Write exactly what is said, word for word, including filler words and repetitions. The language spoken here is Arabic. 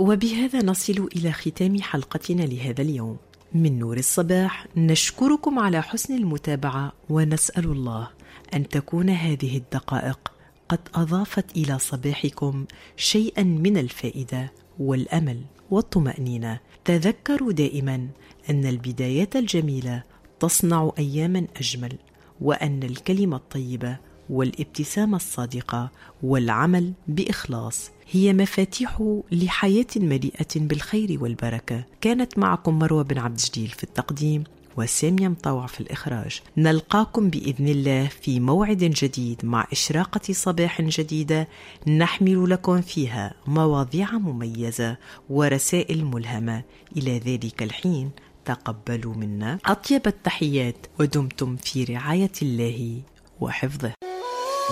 وبهذا نصل إلى ختام حلقتنا لهذا اليوم. من نور الصباح نشكركم على حسن المتابعة، ونسأل الله أن تكون هذه الدقائق قد أضافت إلى صباحكم شيئا من الفائدة والأمل والطمأنينة. تذكروا دائما أن البدايات الجميلة تصنع أياما أجمل، وأن الكلمة الطيبة والابتسامة الصادقة والعمل بإخلاص هي مفاتيح لحياة مليئة بالخير والبركة. كانت معكم مروة بن عبد الجليل في التقديم، وسامية مطوع في الإخراج. نلقاكم بإذن الله في موعد جديد مع إشراقة صباح جديدة نحمل لكم فيها مواضيع مميزة ورسائل ملهمة. إلى ذلك الحين تقبلوا منا أطيب التحيات، ودمتم في رعاية الله وحفظه.